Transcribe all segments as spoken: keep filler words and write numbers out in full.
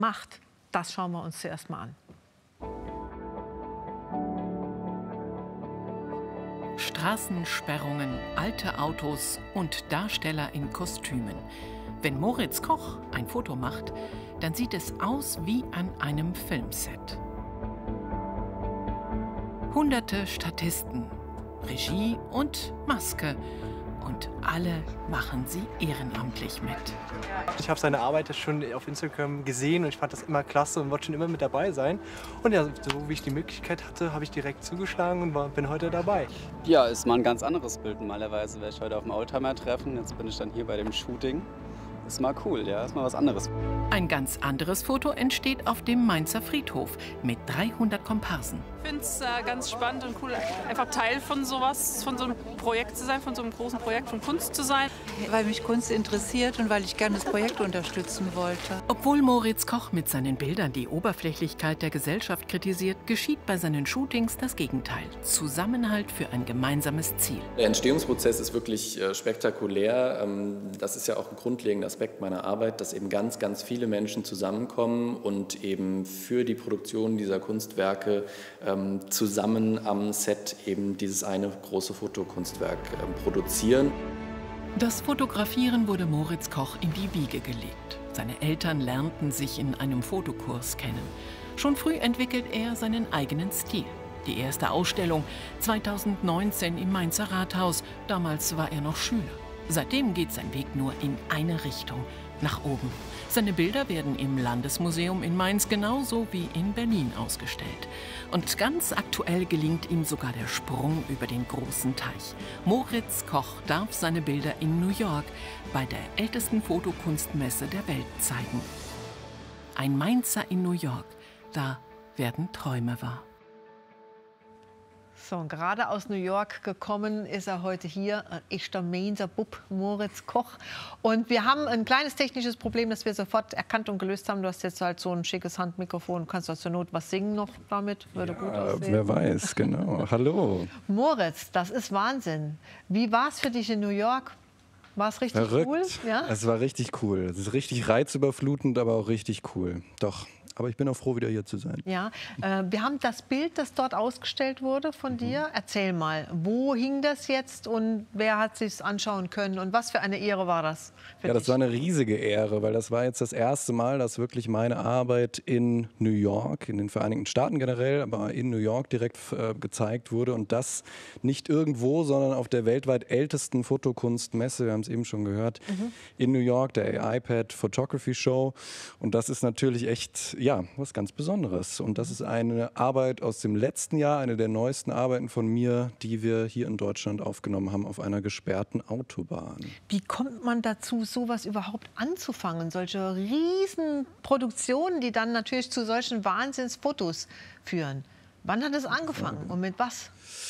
macht, das schauen wir uns zuerst mal an. Straßensperrungen, alte Autos und Darsteller in Kostümen. Wenn Moritz Koch ein Foto macht, dann sieht es aus wie an einem Filmset. Hunderte Statisten, Regie und Maske. Und alle machen sie ehrenamtlich mit. Ich habe seine Arbeit schon auf Instagram gesehen und ich fand das immer klasse und wollte schon immer mit dabei sein. Und ja, so wie ich die Möglichkeit hatte, habe ich direkt zugeschlagen und war, bin heute dabei. Ja, ist mal ein ganz anderes Bild. Normalerweise wäre ich heute auf dem Oldtimer-Treffen. Jetzt bin ich dann hier bei dem Shooting. Ist mal cool, ja, ist mal was anderes. Ein ganz anderes Foto entsteht auf dem Mainzer Friedhof mit dreihundert Komparsen. Ich finde es äh, ganz spannend und cool, einfach Teil von sowas, von so einem Projekt zu sein, von so einem großen Projekt von Kunst zu sein. Weil mich Kunst interessiert und weil ich gerne das Projekt unterstützen wollte. Obwohl Moritz Koch mit seinen Bildern die Oberflächlichkeit der Gesellschaft kritisiert, geschieht bei seinen Shootings das Gegenteil. Zusammenhalt für ein gemeinsames Ziel. Der Entstehungsprozess ist wirklich äh, spektakulär. Ähm, das ist ja auch ein grundlegender Aspekt meiner Arbeit, dass eben ganz, ganz viele Menschen zusammenkommen und eben für die Produktion dieser Kunstwerke ähm, zusammen am Set eben dieses eine große Fotokunstwerk ähm, produzieren. Das Fotografieren wurde Moritz Koch in die Wiege gelegt. Seine Eltern lernten sich in einem Fotokurs kennen. Schon früh entwickelt er seinen eigenen Stil. Die erste Ausstellung zweitausendneunzehn im Mainzer Rathaus. Damals war er noch Schüler. Seitdem geht sein Weg nur in eine Richtung, nach oben. Seine Bilder werden im Landesmuseum in Mainz genauso wie in Berlin ausgestellt. Und ganz aktuell gelingt ihm sogar der Sprung über den großen Teich. Moritz Koch darf seine Bilder in New York bei der ältesten Fotokunstmesse der Welt zeigen. Ein Mainzer in New York, da werden Träume wahr. So, und gerade aus New York gekommen ist er heute hier, ein echter Mainzer Bub, Moritz Koch. Und wir haben ein kleines technisches Problem, das wir sofort erkannt und gelöst haben. Du hast jetzt halt so ein schickes Handmikrofon, kannst du zur Not was singen noch damit, würde ja, gut aussehen. Wer weiß, genau. Hallo. Moritz, das ist Wahnsinn. Wie war es für dich in New York? War es richtig Verrückt. cool? Ja? Es war richtig cool. Es ist richtig reizüberflutend, aber auch richtig cool. Doch. Aber ich bin auch froh, wieder hier zu sein. Ja, äh, wir haben das Bild, das dort ausgestellt wurde von mhm. dir. Erzähl mal, wo hing das jetzt und wer hat sich's anschauen können und was für eine Ehre war das für Ja, das dich? war eine riesige Ehre, weil das war jetzt das erste Mal, dass wirklich meine Arbeit in New York, in den Vereinigten Staaten generell, aber in New York direkt äh, gezeigt wurde und das nicht irgendwo, sondern auf der weltweit ältesten Fotokunstmesse, wir haben es eben schon gehört, mhm. in New York, der iPad Photography Show, und das ist natürlich echt ja, was ganz Besonderes. Und das ist eine Arbeit aus dem letzten Jahr, eine der neuesten Arbeiten von mir, die wir hier in Deutschland aufgenommen haben auf einer gesperrten Autobahn. Wie kommt man dazu, sowas überhaupt anzufangen? Solche Riesenproduktionen, die dann natürlich zu solchen Wahnsinnsfotos führen. Wann hat es angefangen und mit was?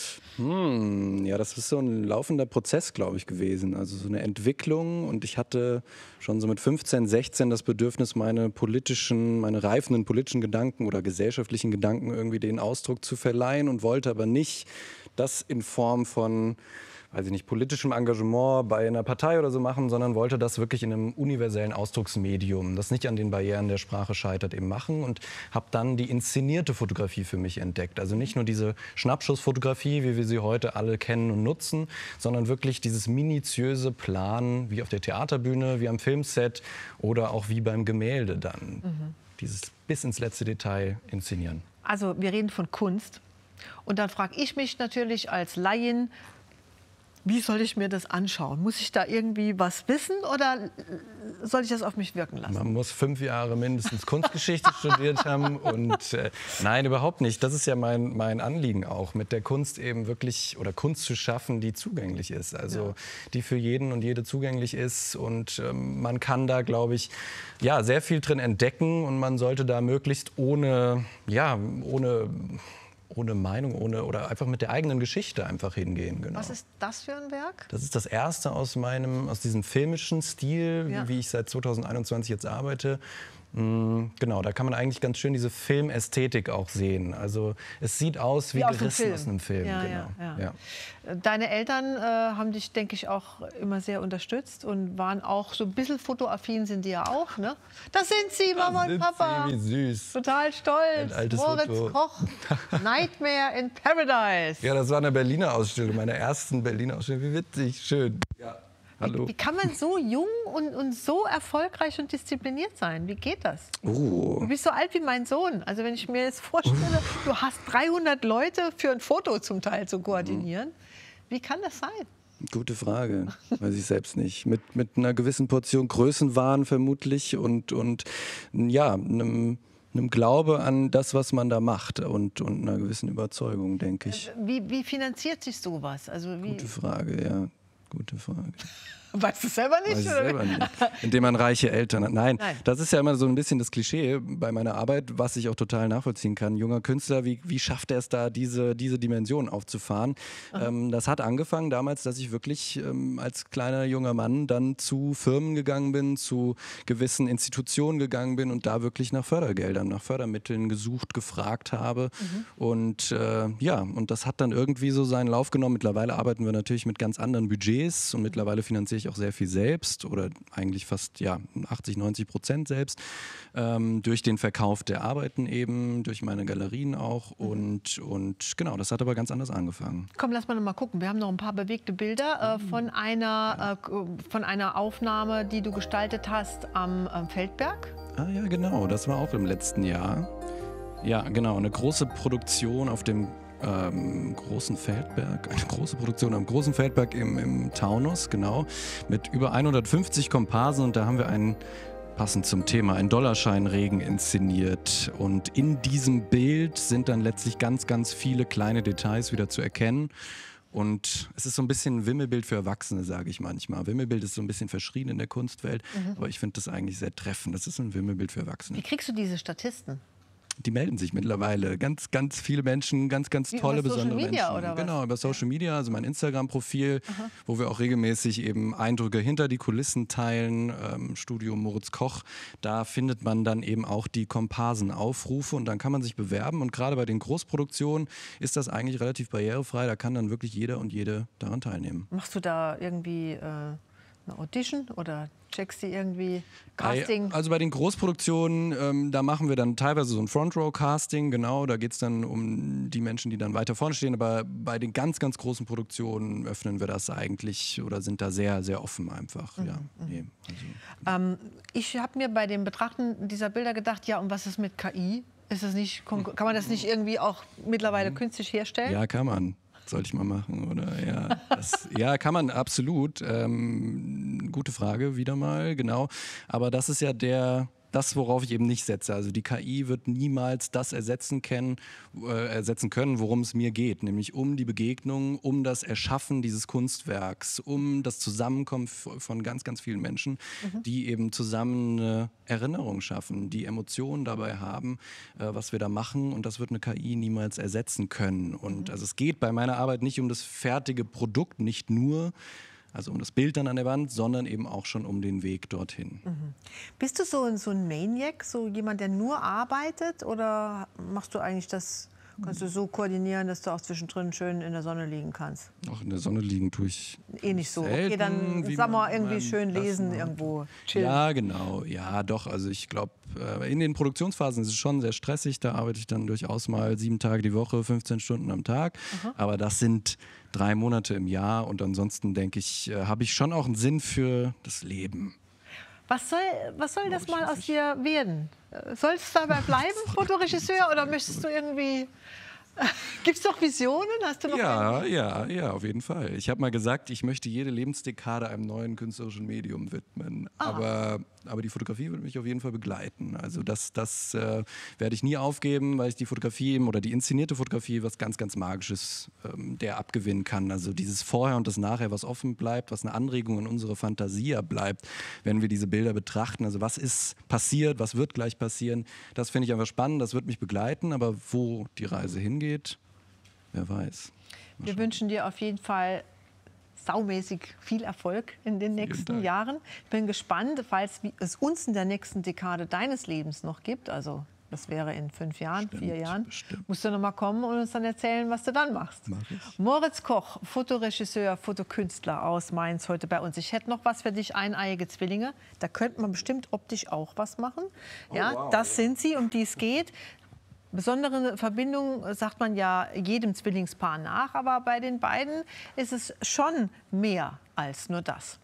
Hm, ja, das ist so ein laufender Prozess, glaube ich, gewesen. Also so eine Entwicklung. Und ich hatte schon so mit fünfzehn, sechzehn das Bedürfnis, meine politischen, meine reifenden politischen Gedanken oder gesellschaftlichen Gedanken irgendwie den Ausdruck zu verleihen und wollte aber nicht das in Form von, weiß ich nicht, politischem Engagement bei einer Partei oder so machen, sondern wollte das wirklich in einem universellen Ausdrucksmedium, das nicht an den Barrieren der Sprache scheitert, eben machen und habe dann die inszenierte Fotografie für mich entdeckt. Also nicht nur diese Schnappschussfotografie, wie wir sie heute alle kennen und nutzen, sondern wirklich dieses minutiöse Planen, wie auf der Theaterbühne, wie am Filmset oder auch wie beim Gemälde dann. Mhm. Dieses bis ins letzte Detail inszenieren. Also wir reden von Kunst und dann frage ich mich natürlich als Laien, wie soll ich mir das anschauen? Muss ich da irgendwie was wissen oder soll ich das auf mich wirken lassen? Man muss fünf Jahre mindestens Kunstgeschichte studiert haben. Und äh, nein, überhaupt nicht. Das ist ja mein, mein Anliegen auch, mit der Kunst eben wirklich oder Kunst zu schaffen, die zugänglich ist. Also ja. die für jeden und jede zugänglich ist. Und ähm, man kann da, glaube ich, ja, sehr viel drin entdecken. Und man sollte da möglichst ohne, ja, ohne ohne Meinung, ohne oder einfach mit der eigenen Geschichte einfach hingehen. Genau. Was ist das für ein Werk? Das ist das erste aus meinem, aus diesem filmischen Stil, ja. wie ich seit zweitausendeinundzwanzig jetzt arbeite. Genau, da kann man eigentlich ganz schön diese Filmästhetik auch sehen. Also es sieht aus wie, wie gerissen aus einem Film. Ja, genau. ja, ja. Ja. Deine Eltern äh, haben dich, denke ich, auch immer sehr unterstützt und waren auch so ein bisschen fotoaffin, sind die ja auch, ne? Das sind sie, Mama und Papa. Sie, wie süß. Total stolz. Ein altes Moritz Foto. Koch, Nightmare in Paradise. Ja, das war eine Berliner Ausstellung, meine ersten Berliner Ausstellung. Wie witzig, schön. Ja. Hallo. Wie, wie kann man so jung und, und so erfolgreich und diszipliniert sein? Wie geht das? Oh. Du bist so alt wie mein Sohn. Also wenn ich mir jetzt vorstelle, oh. du hast dreihundert Leute für ein Foto zum Teil zu koordinieren. Wie kann das sein? Gute Frage, weiß ich selbst nicht. Mit, mit einer gewissen Portion Größenwahn vermutlich und, und ja, einem, einem Glaube an das, was man da macht und, und einer gewissen Überzeugung, denke ich. Wie, wie finanziert sich sowas? Also wie Gute Frage, ja. Gute Frage. Weißt du es selber nicht? Weiß ich oder? selber nicht. Indem man reiche Eltern hat. Nein, Nein, das ist ja immer so ein bisschen das Klischee bei meiner Arbeit, was ich auch total nachvollziehen kann. Junger Künstler, wie, wie schafft er es da, diese, diese Dimension aufzufahren? Ähm, das hat angefangen damals, dass ich wirklich ähm, als kleiner junger Mann dann zu Firmen gegangen bin, zu gewissen Institutionen gegangen bin und da wirklich nach Fördergeldern, nach Fördermitteln gesucht, gefragt habe. Mhm. Und äh, ja, und das hat dann irgendwie so seinen Lauf genommen. Mittlerweile arbeiten wir natürlich mit ganz anderen Budgets und mittlerweile finanziere ich auch sehr viel selbst oder eigentlich fast ja, achtzig, neunzig Prozent selbst ähm, durch den Verkauf der Arbeiten eben, durch meine Galerien auch und, und genau, das hat aber ganz anders angefangen. Komm, lass mal noch mal gucken. Wir haben noch ein paar bewegte Bilder äh, von, einer, äh, von einer Aufnahme, die du gestaltet hast am, am Feldberg. Ah ja, genau, das war auch im letzten Jahr. Ja, genau, eine große Produktion auf dem Ähm, großen Feldberg, eine große Produktion am großen Feldberg im, im Taunus, genau, mit über hundertfünfzig Komparsen und da haben wir einen, passend zum Thema, einen Dollarscheinregen inszeniert und in diesem Bild sind dann letztlich ganz, ganz viele kleine Details wieder zu erkennen. Und es ist so ein bisschen ein Wimmelbild für Erwachsene, sage ich manchmal. Wimmelbild ist so ein bisschen verschrien in der Kunstwelt, mhm. aber ich finde das eigentlich sehr treffend. Das ist ein Wimmelbild für Erwachsene. Wie kriegst du diese Statisten? Die melden sich mittlerweile. Ganz, ganz viele Menschen, ganz, ganz tolle, über besondere Social Media, Menschen. Oder was? Genau, über Social Media, also mein Instagram-Profil, Aha. wo wir auch regelmäßig eben Eindrücke hinter die Kulissen teilen. Ähm, Studio Moritz Koch. Da findet man dann eben auch die Komparsenaufrufe und dann kann man sich bewerben. Und gerade bei den Großproduktionen ist das eigentlich relativ barrierefrei. Da kann dann wirklich jeder und jede daran teilnehmen. Machst du da irgendwie äh, eine Audition oder checkst du irgendwie Casting? Also bei den Großproduktionen, ähm, da machen wir dann teilweise so ein Front-Row-Casting, genau, da geht es dann um die Menschen, die dann weiter vorne stehen, aber bei den ganz, ganz großen Produktionen öffnen wir das eigentlich oder sind da sehr, sehr offen einfach. Mhm. Ja, nee, also. ähm, ich habe mir bei dem Betrachten dieser Bilder gedacht, ja, und was ist mit K I? Ist das nicht, kann man das nicht irgendwie auch mittlerweile künstlich herstellen? Ja, kann man. Sollte ich mal machen, oder? Ja, das, ja, kann man absolut. Ähm, gute Frage, wieder mal, genau. Aber das ist ja der, das, worauf ich eben nicht setze. Also die K I wird niemals das ersetzen können, äh, ersetzen können, worum es mir geht. Nämlich um die Begegnung, um das Erschaffen dieses Kunstwerks, um das Zusammenkommen von ganz, ganz vielen Menschen, mhm. die eben zusammen eine Erinnerung schaffen, die Emotionen dabei haben, äh, was wir da machen. Und das wird eine K I niemals ersetzen können. Und mhm. also es geht bei meiner Arbeit nicht um das fertige Produkt, nicht nur, also um das Bild dann an der Wand, sondern eben auch schon um den Weg dorthin. Mhm. Bist du so, so ein Maniac, so jemand, der nur arbeitet? Oder machst du eigentlich das, kannst du so koordinieren, dass du auch zwischendrin schön in der Sonne liegen kannst? Auch in der Sonne liegen tue ich eh nicht so. selten, Okay, dann wie sag mal man- irgendwie man schön das lesen, macht. irgendwo chillen. Ja, genau. Ja, doch. Also ich glaube, in den Produktionsphasen ist es schon sehr stressig. Da arbeite ich dann durchaus mal sieben Tage die Woche, fünfzehn Stunden am Tag. Aha. Aber das sind drei Monate im Jahr. Und ansonsten denke ich, äh, habe ich schon auch einen Sinn für das Leben. Was soll, was soll das mal aus dir werden? Äh, Sollst du dabei bleiben, Fotoregisseur, oder möchtest du irgendwie... Gibt es doch Visionen? Hast du noch Ja, irgendwie- ja, ja, auf jeden Fall. Ich habe mal gesagt, ich möchte jede Lebensdekade einem neuen künstlerischen Medium widmen. Aber, aber die Fotografie wird mich auf jeden Fall begleiten. Also das, das äh, werde ich nie aufgeben, weil ich die Fotografie eben, oder die inszenierte Fotografie was ganz, ganz Magisches ähm, der abgewinnen kann. Also dieses Vorher und das Nachher, was offen bleibt, was eine Anregung in unsere Fantasie bleibt, wenn wir diese Bilder betrachten. Also was ist passiert, was wird gleich passieren, das finde ich einfach spannend, das wird mich begleiten. Aber wo die Reise hingeht, wer weiß. Wir wünschen dir auf jeden Fall saumäßig viel Erfolg in den nächsten Jahren. Ich bin gespannt, falls es uns in der nächsten Dekade deines Lebens noch gibt, also das wäre in fünf Jahren, Stimmt, vier Jahren, bestimmt. musst du noch mal kommen und uns dann erzählen, was du dann machst. Mach ich. Moritz Koch, Fotoregisseur, Fotokünstler aus Mainz, heute bei uns. Ich hätte noch was für dich, eineiige Zwillinge. Da könnte man bestimmt optisch auch was machen. Ja, wow. Das sind sie, um die es geht. Besondere Verbindung sagt man ja jedem Zwillingspaar nach, aber bei den beiden ist es schon mehr als nur das.